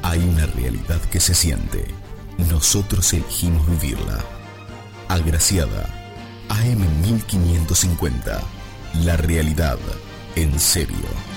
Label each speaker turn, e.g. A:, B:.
A: Hay una realidad que se siente. Nosotros elegimos vivirla. Agraciada. AM 1550. La realidad en serio.